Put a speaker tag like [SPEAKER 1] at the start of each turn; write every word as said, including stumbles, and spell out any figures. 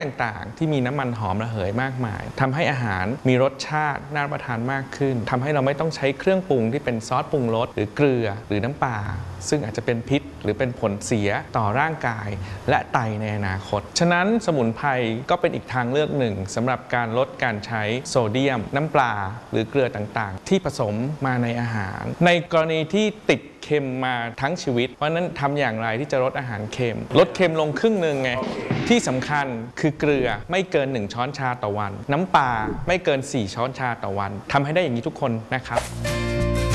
[SPEAKER 1] ต่างๆที่มีน้ำมันหอมระเหยมากมายทำให้อาหารมีรสชาติน่ารับประทานมากขึ้นทำให้เราไม่ต้องใช้เครื่องปรุงที่เป็นซอสปรุงรสหรือเกลือหรือน้ำปลาซึ่งอาจจะเป็นพิษหรือเป็นผลเสียต่อร่างกายและไตในอนาคตฉะนั้นสมุนไพรก็เป็นอีกทางเลือกหนึ่งสำหรับการลดการใช้โซเดียมน้ำปลาหรือเกลือต่างๆที่ผสมมาในอาหารในกรณีที่ติดเค็มมาทั้งชีวิตเพราะนั้นทำอย่างไรที่จะลดอาหารเค็มลดเค็มลงครึ่งหนึ่งไงที่สำคัญคือเกลือไม่เกินหนึ่งช้อนชาต่อวันน้ำปลาไม่เกินสี่ช้อนชาต่อวันทำให้ได้อย่างนี้ทุกคนนะครับ